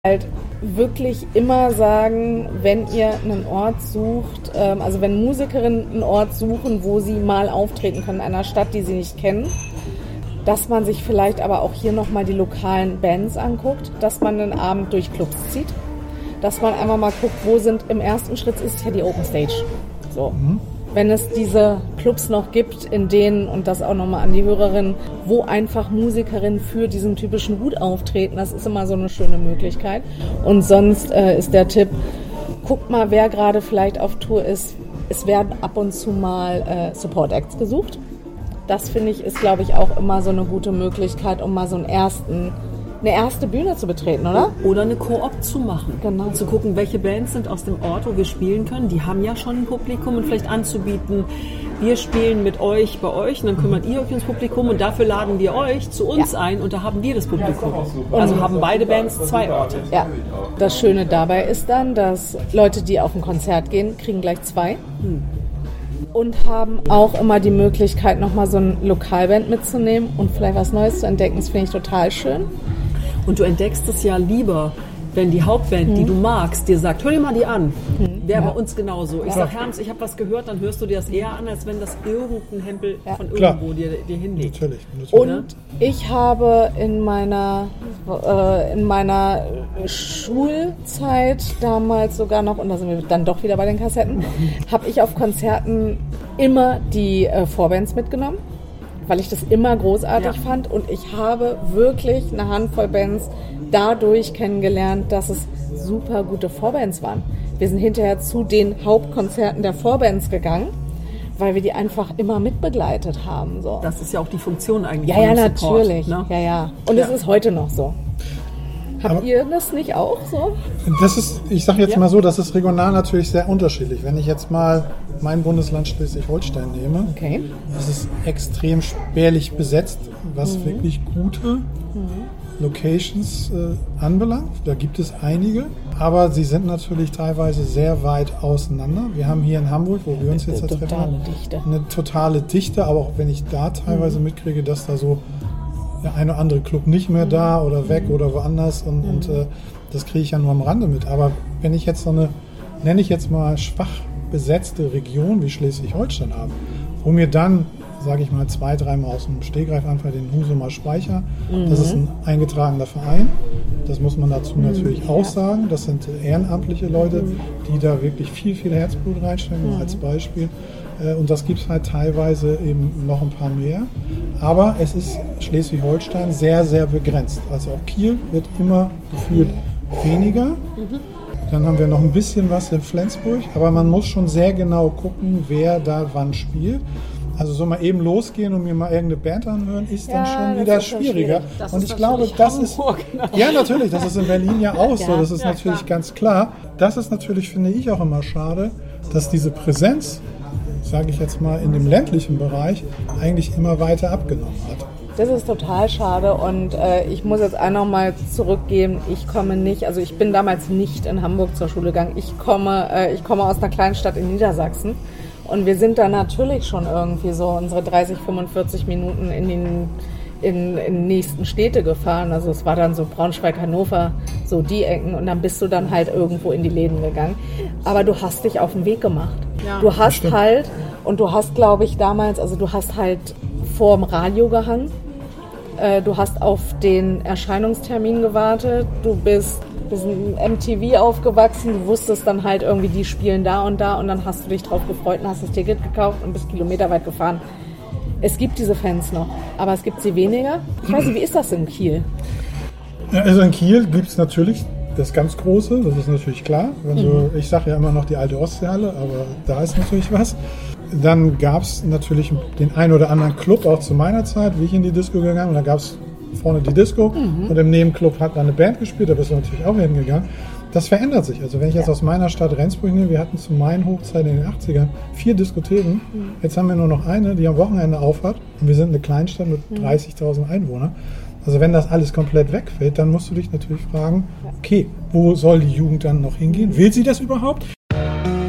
halt wirklich immer sagen, wenn ihr einen Ort sucht, also wenn Musikerinnen einen Ort suchen, wo sie mal auftreten können in einer Stadt, die sie nicht kennen, dass man sich vielleicht aber auch hier nochmal die lokalen Bands anguckt, dass man einen Abend durch Clubs zieht, dass man einfach mal guckt, wo sind, im ersten Schritt ist es ja die Open Stage. So. Wenn es diese Clubs noch gibt, in denen, und das auch nochmal an die Hörerin, wo einfach Musikerinnen für diesen typischen Hut auftreten, das ist immer so eine schöne Möglichkeit. Und sonst ist der Tipp, guckt mal, wer gerade vielleicht auf Tour ist. Es werden ab und zu mal Support Acts gesucht. Das finde ich ist, glaube ich, auch immer so eine gute Möglichkeit, um mal so eine erste Bühne zu betreten, oder? Oder eine Koop zu machen. Genau. Zu gucken, welche Bands sind aus dem Ort, wo wir spielen können. Die haben ja schon ein Publikum und vielleicht anzubieten, wir spielen mit euch bei euch und dann kümmert ihr euch ums Publikum und dafür laden wir euch zu uns ein und da haben wir das Publikum. Also haben beide Bands 2 Orte. Ja, das Schöne dabei ist dann, dass Leute, die auf ein Konzert gehen, kriegen gleich 2. Und haben auch immer die Möglichkeit, nochmal so eine Lokalband mitzunehmen und vielleicht was Neues zu entdecken. Das finde ich total schön. Und du entdeckst es ja lieber, wenn die Hauptband, die du magst, dir sagt, hör dir mal die an. Wäre bei uns genauso. Ich sag, Herms, ich habe was gehört, dann hörst du dir das eher an, als wenn das irgendein Hempel von irgendwo dir hinlegt. Natürlich. Und ich habe in meiner Schulzeit damals sogar noch, und da sind wir dann doch wieder bei den Kassetten, habe ich auf Konzerten immer die Vorbands mitgenommen, weil ich das immer großartig fand. Und ich habe wirklich eine Handvoll Bands dadurch kennengelernt, dass es super gute Vorbands waren. Wir sind hinterher zu den Hauptkonzerten der Vorbands gegangen, weil wir die einfach immer mitbegleitet haben. So. Das ist ja auch die Funktion eigentlich. Ja, Support, natürlich. Ne? Ja. Und es ist heute noch so. Habt ihr das nicht auch so? Das ist, ich sage jetzt mal so, das ist regional natürlich sehr unterschiedlich. Wenn ich jetzt mal mein Bundesland Schleswig-Holstein nehme, das ist extrem spärlich besetzt, was wirklich gute Locations anbelangt. Da gibt es einige, aber sie sind natürlich teilweise sehr weit auseinander. Wir haben hier in Hamburg, wo wir uns jetzt treffen, eine totale Dichte, aber auch wenn ich da teilweise mitkriege, dass da so der eine oder andere Club nicht mehr da oder weg oder woanders und das kriege ich ja nur am Rande mit. Aber wenn ich jetzt so eine, nenne ich jetzt mal schwach besetzte Region wie Schleswig-Holstein habe, wo mir dann, sage ich mal, 2-3 Mal aus dem Stegreif anfallen, den Husumer Speicher, das ist ein eingetragener Verein, das muss man dazu natürlich auch sagen, das sind ehrenamtliche Leute, die da wirklich viel Herzblut reinstecken, als Beispiel. Und das gibt es halt teilweise eben noch ein paar mehr. Aber es ist Schleswig-Holstein sehr, sehr begrenzt. Also auch Kiel wird immer gefühlt weniger. Dann haben wir noch ein bisschen was in Flensburg. Aber man muss schon sehr genau gucken, wer da wann spielt. Also so mal eben losgehen und mir mal irgendeine Band anhören, ist dann schon wieder schwieriger. Und ich glaube, das ist... Ja, natürlich, das ist in Berlin ja auch so. Das ist natürlich ganz klar. Das ist natürlich, finde ich, auch immer schade, dass diese Präsenz, sage ich jetzt mal, in dem ländlichen Bereich eigentlich immer weiter abgenommen hat. Das ist total schade und ich muss jetzt auch noch mal zurückgeben, ich bin damals nicht in Hamburg zur Schule gegangen, ich komme aus einer kleinen Stadt in Niedersachsen und wir sind da natürlich schon irgendwie so unsere 30, 45 Minuten in nächsten Städte gefahren, also es war dann so Braunschweig, Hannover, so die Ecken und dann bist du dann halt irgendwo in die Läden gegangen, aber du hast dich auf den Weg gemacht. Ja, du hast halt, und du hast, glaube ich, damals, also du hast halt vorm Radio gehangen, du hast auf den Erscheinungstermin gewartet, du bist in MTV aufgewachsen, du wusstest dann halt irgendwie, die spielen da und dann hast du dich drauf gefreut und hast das Ticket gekauft und bist kilometerweit gefahren. Es gibt diese Fans noch, aber es gibt sie weniger. Ich weiß nicht, wie ist das in Kiel? Also in Kiel gibt es natürlich das ganz Große, das ist natürlich klar. Ich sage ja immer noch die alte Ostseehalle, aber da ist natürlich was. Dann gab es natürlich den einen oder anderen Club, auch zu meiner Zeit, wie ich in die Disco gegangen bin. Da gab es vorne die Disco und im Nebenclub hat dann eine Band gespielt, da bist du natürlich auch hingegangen. Das verändert sich. Also wenn ich jetzt aus meiner Stadt Rendsburg nehme, wir hatten zu meinen Hochzeiten in den 80ern 4 Diskotheken. Jetzt haben wir nur noch eine, die am Wochenende aufhat. Und wir sind eine Kleinstadt mit 30.000 Einwohnern. Also wenn das alles komplett wegfällt, dann musst du dich natürlich fragen, okay, wo soll die Jugend dann noch hingehen? Will sie das überhaupt?